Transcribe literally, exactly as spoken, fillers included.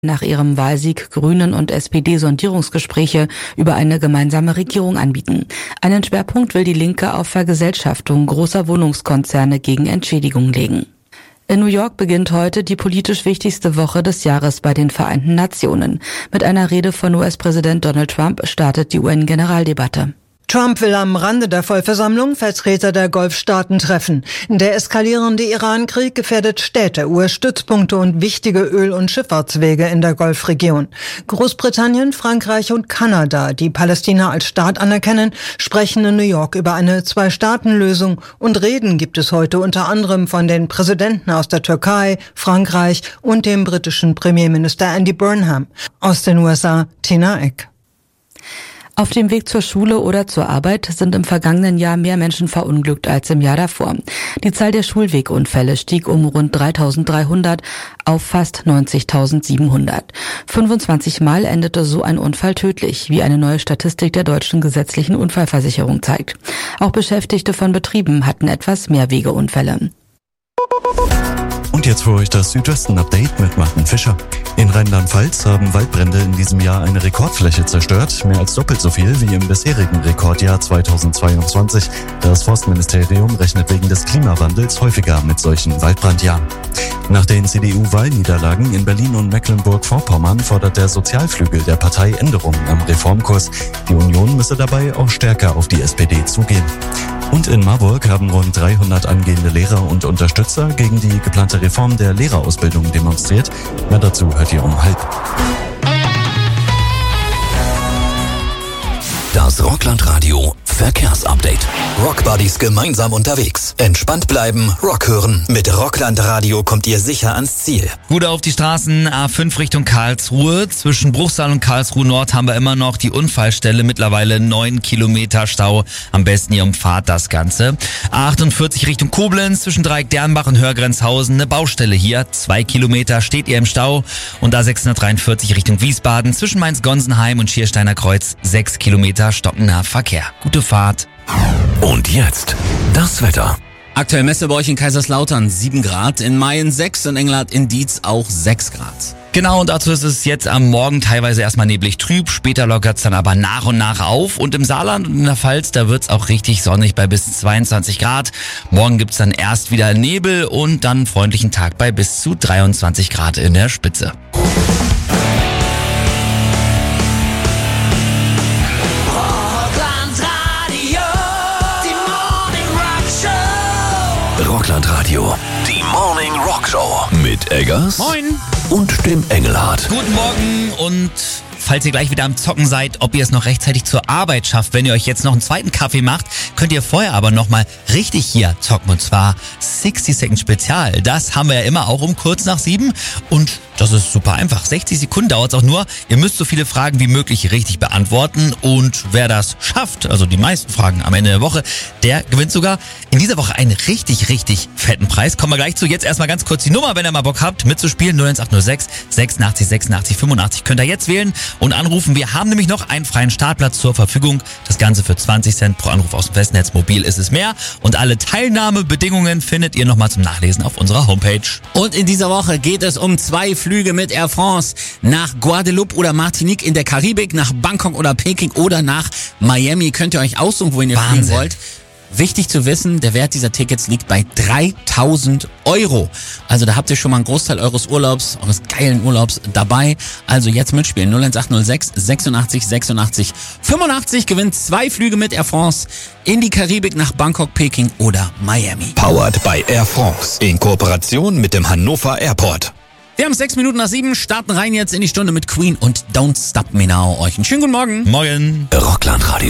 nach ihrem Wahlsieg Grünen und S P D Sondierungsgespräche über eine gemeinsame Regierung anbieten. Einen Schwerpunkt will die Linke auf Vergesellschaftung großer Wohnungskonzerne gegen Entschädigung legen. In New York beginnt heute die politisch wichtigste Woche des Jahres bei den Vereinten Nationen. Mit einer Rede von U S-Präsident Donald Trump startet die U N-Generaldebatte. Trump will am Rande der Vollversammlung Vertreter der Golfstaaten treffen. Der eskalierende Iran-Krieg gefährdet Städte, U S-Stützpunkte und wichtige Öl- und Schifffahrtswege in der Golfregion. Großbritannien, Frankreich und Kanada, die Palästina als Staat anerkennen, sprechen in New York über eine Zwei-Staaten-Lösung. Und Reden gibt es heute unter anderem von den Präsidenten aus der Türkei, Frankreich und dem britischen Premierminister Andy Burnham. Aus den U S A, Tina Eck. Auf dem Weg zur Schule oder zur Arbeit sind im vergangenen Jahr mehr Menschen verunglückt als im Jahr davor. Die Zahl der Schulwegunfälle stieg um rund dreitausenddreihundert auf fast neunzigtausendsiebenhundert. fünfundzwanzig Mal endete so ein Unfall tödlich, wie eine neue Statistik der deutschen gesetzlichen Unfallversicherung zeigt. Auch Beschäftigte von Betrieben hatten etwas mehr Wegeunfälle. Und jetzt für euch das Südwesten-Update mit Martin Fischer. In Rheinland-Pfalz haben Waldbrände in diesem Jahr eine Rekordfläche zerstört, mehr als doppelt so viel wie im bisherigen Rekordjahr zweitausendzweiundzwanzig. Das Forstministerium rechnet wegen des Klimawandels häufiger mit solchen Waldbrandjahren. Nach den C D U-Wahlniederlagen in Berlin und Mecklenburg-Vorpommern fordert der Sozialflügel der Partei Änderungen am Reformkurs. Die Union müsse dabei auch stärker auf die S P D zugehen. Und in Marburg haben rund dreihundert angehende Lehrer und Unterstützer gegen die geplante Reform der Lehrerausbildung demonstriert. Mehr dazu hört ihr um halb. Das Rockland-Radio Verkehrsupdate. Rockbuddies gemeinsam unterwegs. Entspannt bleiben, Rock hören. Mit Rockland-Radio kommt ihr sicher ans Ziel. Gut auf die Straßen, A fünf Richtung Karlsruhe. Zwischen Bruchsal und Karlsruhe Nord haben wir immer noch die Unfallstelle. Mittlerweile neun Kilometer Stau. Am besten ihr umfahrt das Ganze. A achtundvierzig Richtung Koblenz. Zwischen Dreieck Dernbach und Hörgrenzhausen eine Baustelle hier. Zwei Kilometer steht ihr im Stau. Und A sechshundertdreiundvierzig Richtung Wiesbaden. Zwischen Mainz-Gonsenheim und Schiersteiner Kreuz. Sechs Kilometer stockender Verkehr. Gute Fahrt. Und jetzt das Wetter. Aktuell Messe bei euch in Kaiserslautern sieben Grad, in Mayen sechs und Engelhardt in Dietz auch sechs Grad. Genau, und dazu ist es jetzt am Morgen teilweise erstmal neblig trüb, später lockert es dann aber nach und nach auf. Und im Saarland und in der Pfalz, da wird's auch richtig sonnig bei bis zweiundzwanzig Grad. Morgen gibt's dann erst wieder Nebel und dann einen freundlichen Tag bei bis zu dreiundzwanzig Grad in der Spitze. Rockland-Radio, die Morning Rock Show mit Eggers. Moin. Und dem Engelhardt. Guten Morgen und falls ihr gleich wieder am Zocken seid, ob ihr es noch rechtzeitig zur Arbeit schafft, wenn ihr euch jetzt noch einen zweiten Kaffee macht, könnt ihr vorher aber nochmal richtig hier zocken und zwar sechzig Second Spezial. Das haben wir ja immer auch um kurz nach sieben und das ist super einfach. sechzig Sekunden dauert es auch nur. Ihr müsst so viele Fragen wie möglich richtig beantworten und wer das schafft, also die meisten Fragen am Ende der Woche, der gewinnt sogar in dieser Woche einen richtig, richtig fetten Preis. Kommen wir gleich zu. Jetzt erstmal ganz kurz die Nummer, wenn ihr mal Bock habt mitzuspielen. null eins acht null sechs sechsundachtzig sechsundachtzig fünfundachtzig könnt ihr jetzt wählen und anrufen. Wir haben nämlich noch einen freien Startplatz zur Verfügung. Das Ganze für zwanzig Cent pro Anruf aus dem Festnetz. Mobil ist es mehr. Und alle Teilnahmebedingungen findet ihr nochmal zum Nachlesen auf unserer Homepage. Und in dieser Woche geht es um zwei Flüge mit Air France nach Guadeloupe oder Martinique in der Karibik, nach Bangkok oder Peking oder nach Miami. Könnt ihr euch aussuchen, wohin ihr Wahnsinn. fliegen wollt. Wichtig zu wissen, der Wert dieser Tickets liegt bei dreitausend Euro. Also da habt ihr schon mal einen Großteil eures Urlaubs, eures geilen Urlaubs dabei. Also jetzt mitspielen. null eins acht null sechs sechsundachtzig sechsundachtzig fünfundachtzig gewinnt zwei Flüge mit Air France in die Karibik nach Bangkok, Peking oder Miami. Powered by Air France in Kooperation mit dem Hannover Airport. Wir haben sechs Minuten nach sieben, starten rein jetzt in die Stunde mit Queen und Don't Stop Me Now. Euch einen schönen guten Morgen. Morgen. Rockland Radio.